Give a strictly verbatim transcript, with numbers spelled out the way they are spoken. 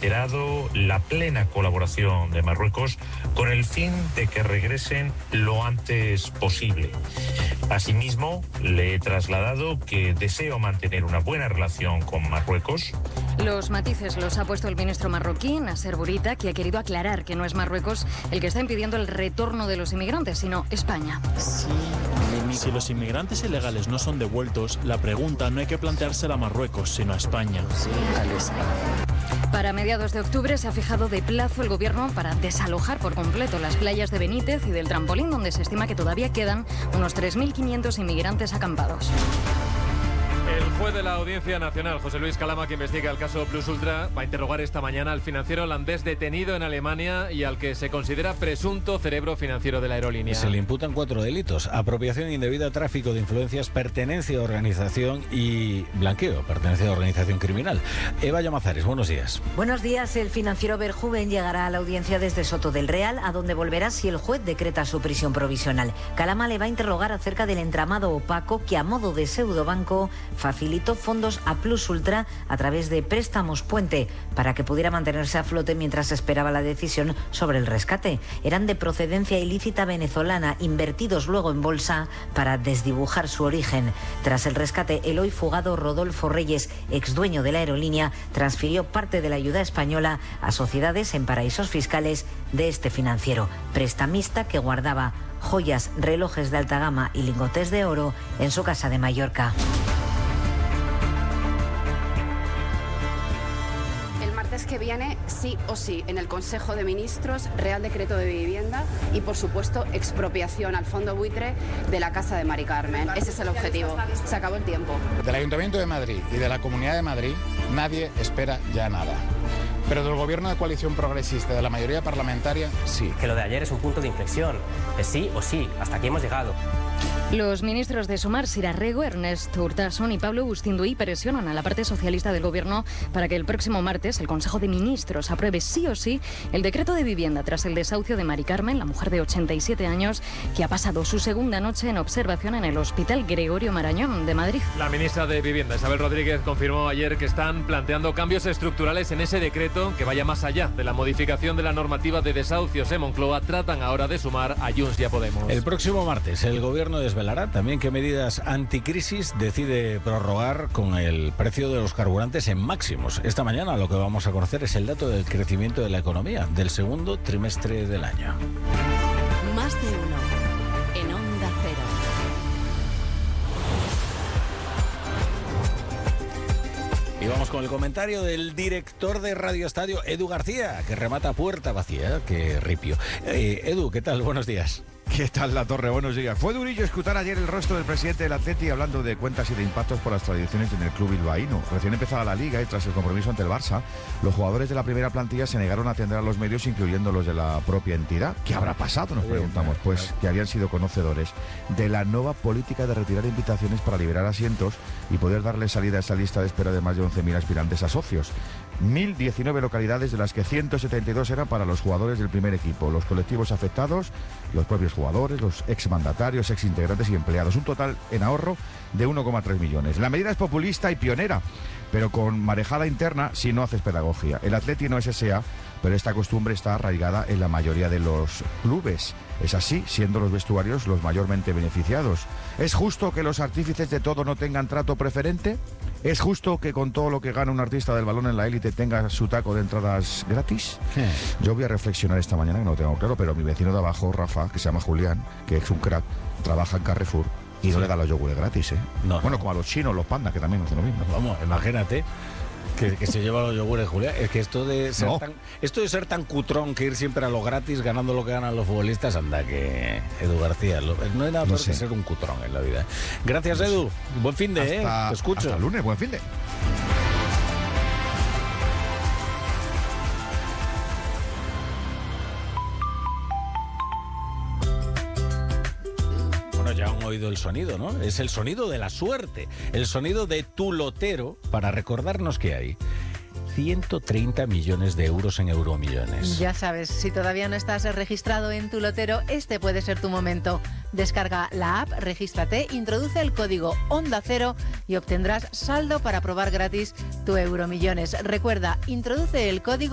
reiterado la plena colaboración de Marruecos con el fin de que regresen lo antes posible. Asimismo, le he trasladado que deseo mantener una buena relación con Marruecos. Los matices los ha puesto el ministro marroquí, Nasser Bourita, que ha querido aclarar que no es Marruecos el que está impidiendo el retorno de los inmigrantes, sino España. Sí. Si los inmigrantes ilegales no son devueltos, la pregunta no hay que planteársela a Marruecos, sino a España. Sí, Para mediados de octubre se ha fijado de plazo el gobierno para desalojar por completo las playas de Benítez y del Trampolín, donde se estima que todavía quedan unos tres mil quinientos inmigrantes acampados. El juez de la Audiencia Nacional, José Luis Calama, que investiga el caso Plus Ultra, va a interrogar esta mañana al financiero holandés detenido en Alemania y al que se considera presunto cerebro financiero de la aerolínea. Se le imputan cuatro delitos: apropiación indebida, tráfico de influencias, pertenencia a organización y blanqueo, pertenencia a organización criminal. Eva Llamazares, buenos días. Buenos días. El financiero Verhoeven llegará a la audiencia desde Soto del Real, a donde volverá si el juez decreta su prisión provisional. Calama le va a interrogar acerca del entramado opaco que, a modo de pseudobanco, facilitó fondos a Plus Ultra a través de préstamos puente para que pudiera mantenerse a flote mientras esperaba la decisión sobre el rescate. Eran de procedencia ilícita venezolana, invertidos luego en bolsa para desdibujar su origen. Tras el rescate, el hoy fugado Rodolfo Reyes, ex dueño de la aerolínea, transfirió parte de la ayuda española a sociedades en paraísos fiscales de este financiero, prestamista que guardaba joyas, relojes de alta gama y lingotes de oro en su casa de Mallorca. Que viene sí o sí en el Consejo de Ministros, Real Decreto de Vivienda y, por supuesto, expropiación al fondo buitre de la Casa de Mari Carmen. Ese es el objetivo. Se acabó el tiempo. Del Ayuntamiento de Madrid y de la Comunidad de Madrid nadie espera ya nada. Pero del gobierno de coalición progresista, de la mayoría parlamentaria, sí. Que lo de ayer es un punto de inflexión. Es sí o sí. Hasta aquí hemos llegado. Los ministros de Sumar, Sira Rego, Ernesto Urtasun y Pablo Bustinduy presionan a la parte socialista del gobierno para que el próximo martes el Consejo de Ministros apruebe sí o sí el decreto de vivienda tras el desahucio de Mari Carmen, la mujer de ochenta y siete años que ha pasado su segunda noche en observación en el Hospital Gregorio Marañón de Madrid. La ministra de Vivienda, Isabel Rodríguez, confirmó ayer que están planteando cambios estructurales en ese decreto que vaya más allá de la modificación de la normativa de desahucios en Moncloa. Tratan ahora de sumar a Junts y a Podemos. El próximo martes el gobierno desvelará también qué medidas anticrisis decide prorrogar con el precio de los carburantes en máximos. Esta mañana lo que vamos a conocer es el dato del crecimiento de la economía del segundo trimestre del año. Más de uno en Onda Cero. Y vamos con el comentario del director de Radio Estadio, Edu García, que remata puerta vacía, que ripio. Eh, Edu, ¿qué tal? Buenos días. ¿Qué tal, La Torre? Buenos días. Fue durillo escuchar ayer el rostro del presidente del Atleti hablando de cuentas y de impactos por las tradiciones en el club bilbaíno. Recién empezaba la Liga y tras el compromiso ante el Barça, los jugadores de la primera plantilla se negaron a atender a los medios, incluyendo los de la propia entidad. ¿Qué habrá pasado? Nos preguntamos. Pues que habían sido conocedores de la nueva política de retirar invitaciones para liberar asientos y poder darle salida a esa lista de espera de más de once mil aspirantes a socios. mil diecinueve localidades, de las que ciento setenta y dos eran para los jugadores del primer equipo, los colectivos afectados, los propios jugadores, los exmandatarios, exintegrantes y empleados. Un total en ahorro de uno coma tres millones. La medida es populista y pionera, pero con marejada interna si no haces pedagogía. El Atleti no es S A, pero esta costumbre está arraigada en la mayoría de los clubes. Es así, siendo los vestuarios los mayormente beneficiados. ¿Es justo que los artífices de todo no tengan trato preferente? ¿Es justo que con todo lo que gana un artista del balón en la élite tenga su taco de entradas gratis? Sí. Yo voy a reflexionar esta mañana, que no lo tengo claro, pero mi vecino de abajo, Rafa, que se llama Julián, que es un crack, trabaja en Carrefour y sí. no le da los yogures gratis, ¿eh? No, bueno, no. Como a los chinos, los pandas, que también hacen lo mismo. Vamos, imagínate. Que, que se lleva los yogures, Julián. Es que esto de ser no. tan esto de ser tan cutrón, que ir siempre a lo gratis, ganando lo que ganan los futbolistas, anda que Edu García, lo, no hay nada peor no sé. que ser un cutrón en la vida. Gracias, no Edu. Sé. Buen fin de, hasta, eh. Te escucho. Hasta el lunes, buen fin de. Ya han oído el sonido, ¿no? Es el sonido de la suerte, el sonido de tu lotero, para recordarnos que hay ciento treinta millones de euros en Euromillones. Ya sabes, si todavía no estás registrado en tu lotero, este puede ser tu momento. Descarga la app, regístrate, introduce el código Onda Cero y obtendrás saldo para probar gratis tu Euromillones. Recuerda, introduce el código